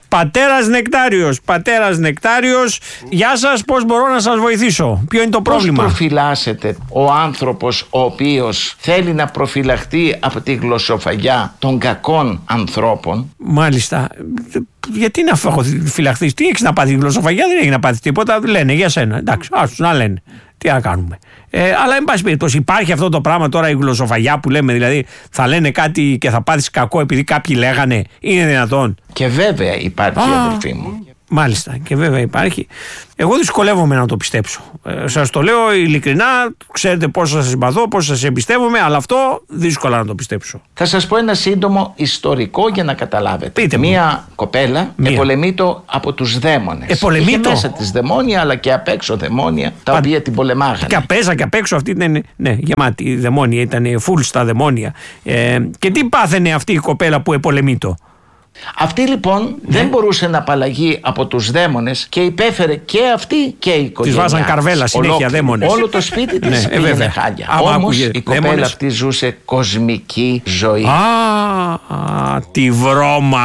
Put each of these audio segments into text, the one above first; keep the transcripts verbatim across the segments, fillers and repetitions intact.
Πατέρας Νεκτάριος, πατέρας Νεκτάριος, γεια σας, πώς μπορώ να σας βοηθήσω, ποιο είναι το πρόβλημα? Πώς προφυλάσσεται ο άνθρωπος ο οποίος θέλει να προφυλαχτεί από τη γλωσσοφαγιά των κακών ανθρώπων? Μάλιστα. Γιατί να φυλαχθείς, τι έχεις να πάθει, η γλωσσοφαγιά δεν έχει να πάθει τίποτα, λένε για σένα, εντάξει, άστος να λένε. Τι να κάνουμε. Ε, αλλά εν πάση περιπτώσει υπάρχει αυτό το πράγμα τώρα, η γλωσσοφαγιά που λέμε, δηλαδή θα λένε κάτι και θα πάθεις κακό επειδή κάποιοι λέγανε, είναι δυνατόν? Και βέβαια υπάρχει, Α, αδελφοί μου. Μάλιστα, και βέβαια υπάρχει. Εγώ δυσκολεύομαι να το πιστέψω. Ε, σας το λέω ειλικρινά, ξέρετε πόσο σας συμπαθώ, πόσο σας εμπιστεύομαι, αλλά αυτό δύσκολα να το πιστέψω. Θα σας πω ένα σύντομο ιστορικό για να καταλάβετε. Πείτε Μία μου. κοπέλα επολεμείτο από τους δαίμονες. Επολεμείτο. Είχε μέσα της δαιμόνια, αλλά και απ' έξω δαιμόνια, τα Πα... οποία την πολεμάγανε. Και απ' έξω και απ' έξω αυτή ήταν, ναι, γεμάτη η δαιμόνια, ήταν φουλ στα δαιμόνια. Ε, και τι πάθαινε αυτή η κοπέλα που επολεμείτο? Αυτή λοιπόν ναι. δεν μπορούσε να απαλλαγεί από τους δαίμονες και υπέφερε και αυτή και η οικογένειά. Της βάζαν καρβέλα συνέχεια δαίμονες. Όλο το σπίτι της ναι, πήγαινε ε, χάλια. Όμως η κοπέλα δαίμονες. αυτή ζούσε κοσμική ζωή. Α, α τη βρώμα.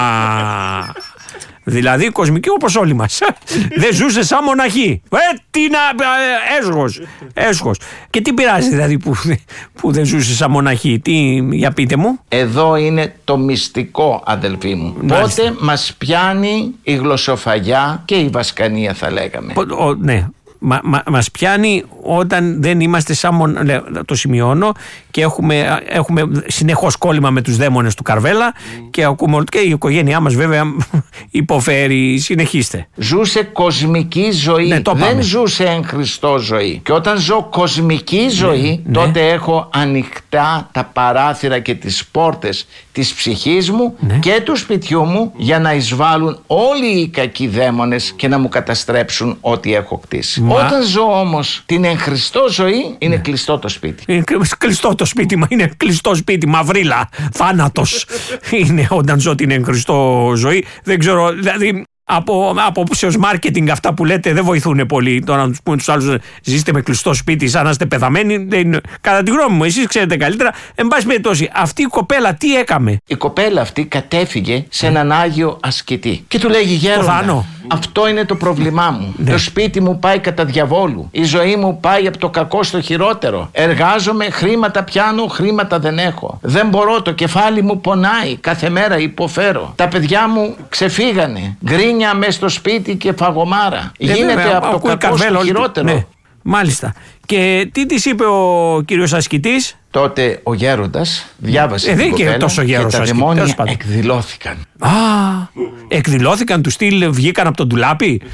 Δηλαδή κοσμική όπως όλοι μας. Δεν ζούσε σαν μοναχή. Ε, τι να... Έσχος. Έσχος. Και τι πειράζει δηλαδή που, που δεν ζούσε σαν μοναχή? Τι, για πείτε μου. Εδώ είναι το μυστικό, αδελφοί μου. Μάλιστα. Πότε μας πιάνει η γλωσσοφαγιά και η βασκανία, θα λέγαμε? Ο, ο, ναι. Μα, μα, μας πιάνει όταν δεν είμαστε σαν μοναχή. Το σημειώνω. Και έχουμε, έχουμε συνεχώς κόλλημα με τους δαίμονες του Καρβέλα mm. και ακούμε και η οικογένειά μας βέβαια υποφέρει. Συνεχίστε. Ζούσε κοσμική ζωή, ναι, δεν ζούσε εν Χριστώ ζωή. Και όταν ζω κοσμική ζωή, ναι, τότε ναι. έχω ανοιχτά τα παράθυρα και τις πόρτες της ψυχής μου ναι. και του σπιτιού μου για να εισβάλλουν όλοι οι κακοί δαίμονες και να μου καταστρέψουν ό,τι έχω κτίσει. Μα... Όταν ζω όμως την εν Χριστώ ζωή, είναι ναι. κλειστό το σπίτι. Είναι κλειστό το σπίτι, μα είναι κλειστό σπίτι, μαυρίλα, θάνατος είναι όταν ζω την εν Χριστώ ζωή. Δεν ξέρω, δηλαδή από άποψεως marketing αυτά που λέτε δεν βοηθούν πολύ. Τώρα να τους πούμε τους άλλους ζήστε με κλειστό σπίτι σαν να είστε πεθαμένοι, δεν, κατά τη γνώμη μου, εσείς ξέρετε καλύτερα. Εν πάση περιπτώσει, αυτή η κοπέλα τι έκαμε? Η κοπέλα αυτή κατέφυγε σε έναν Άγιο ασκητή και του λέγει, γέροντα, αυτό είναι το πρόβλημά μου. Ναι. Το σπίτι μου πάει κατά διαβόλου. Η ζωή μου πάει από το κακό στο χειρότερο. Εργάζομαι, χρήματα πιάνω, χρήματα δεν έχω. Δεν μπορώ, το κεφάλι μου πονάει. Κάθε μέρα υποφέρω. Τα παιδιά μου ξεφύγανε. Γκρίνια μες στο σπίτι και φαγωμάρα. Ε, Γίνεται βέβαια, από το κακό στο χειρότερο. Ναι. Μάλιστα. Και τι της είπε ο κύριος ασκητής? Τότε ο γέροντας διάβασε ε, την κοπέλα και, τόσο γέρος, και τα ασκητή, δαιμόνια εκδηλώθηκαν. Α, εκδηλώθηκαν του στυλ, βγήκαν από τον ντουλάπι,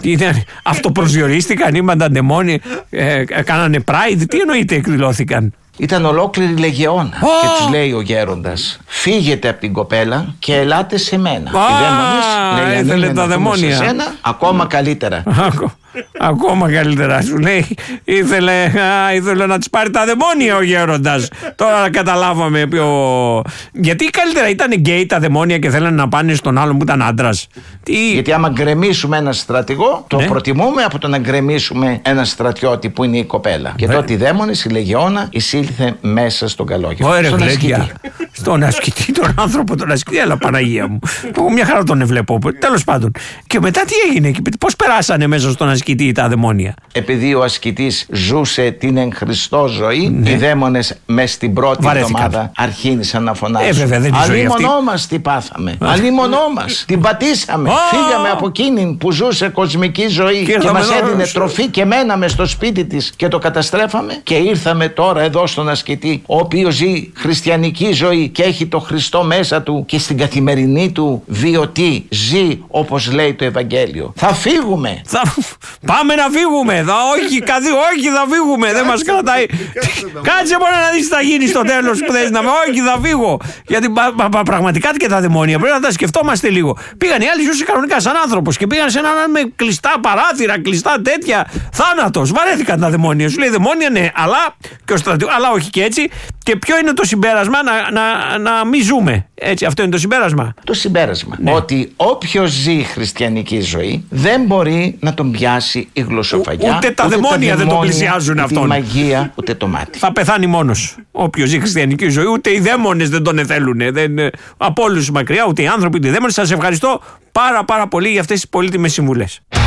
αυτοπροσδιορίστηκαν, είπαν τα δαιμόνια, ε, κάνανε pride, τι εννοείται εκδηλώθηκαν? Ήταν ολόκληρη λεγεώνα. Oh. Και τους λέει ο γέροντας, φύγετε από την κοπέλα και ελάτε σε μένα. Ah. Οι δαίμονες λέει, ήθελε τα δαιμόνια. Σε σένα, ακόμα καλύτερα. Ακόμα καλύτερα, σου λέει. Ήθελε, α, ήθελε να τις πάρει τα δαιμόνια ο γέροντας. Τώρα καταλάβαμε ποιο. Γιατί καλύτερα ήταν γκέι τα δαιμόνια και θέλανε να πάνε στον άλλον που ήταν άντρας? Τι... Γιατί άμα γκρεμίσουμε ένα στρατηγό, το ναι. προτιμούμε από το να γκρεμίσουμε ένα στρατιώτη που είναι η κοπέλα. Και τότε οι δαίμονες, η λεγεώνα εισήλθε μέσα στον καλόγερο. Ωραία, στον ασκητή. Στον ασκητή, τον άνθρωπο, τον ασκητή, αλλά Παναγία μου. Εγώ μια χαρά τον εβλέπω. Τέλος πάντων. Και μετά τι έγινε, πώς περάσανε μέσα στον ασκητή τα δαιμόνια? Επειδή ο ασκητής ζούσε την εν Χριστώ ζωή, ναι. οι δαίμονες μες στην πρώτη Βαρέθηκαν. εβδομάδα αρχίνησαν να φωνάζουν. Ε, βέβαια, δεν είναι ζωή αυτή. Αλλήμονό μας τι πάθαμε. Αλλήμονό μας την πατήσαμε. Oh! Φύγαμε από εκείνην που ζούσε κοσμική ζωή και, και μας έδινε τροφή και μέναμε στο σπίτι της και το καταστρέφαμε. Και ήρθαμε τώρα εδώ στον ασκητή, ο οποίος ζει χριστιανική ζωή και έχει το Χριστό μέσα του και στην καθημερινή του βιωτή ζει όπως λέει το Ευαγγέλιο. Θα φύγουμε. Θα... Πάμε να φύγουμε. Θα, όχι, καθί, όχι, θα φύγουμε. Δεν μας κρατάει. Κάτσε μόνο να δεις τι θα γίνει στο τέλος που θες να με. Όχι, θα φύγω. Γιατί πα, πα, πα, πραγματικά και τα δαιμόνια πρέπει να τα σκεφτόμαστε λίγο. Πήγαν οι άλλοι, ζούσε κανονικά σαν άνθρωπος και πήγαν σε έναν με κλειστά παράθυρα, κλειστά τέτοια. Θάνατος. Βαρέθηκαν τα δαιμόνια. Σου λέει δαιμόνια, ναι, αλλά, και ο στρατιώ, αλλά αλλά όχι και έτσι. Και ποιο είναι το συμπέρασμα? Να, να, να μην ζούμε. Έτσι, αυτό είναι το συμπέρασμα. Το συμπέρασμα. Ναι. Ότι όποιος ζει χριστιανική ζωή δεν μπορεί να τον πιάσει η γλωσσοφαγιά. Ούτε τα ούτε δαιμόνια τα δεν τον πλησιάζουν αυτόν. Ούτε η μαγεία, ούτε το μάτι. Θα πεθάνει μόνος. Όποιος ζει χριστιανική ζωή, ούτε οι δαίμονες δεν τον εθέλουν. Δεν, από όλους μακριά, ούτε οι άνθρωποι, ούτε οι δαίμονες. Σας ευχαριστώ πάρα πάρα πολύ για αυτές τις πολύτιμες συμβουλές.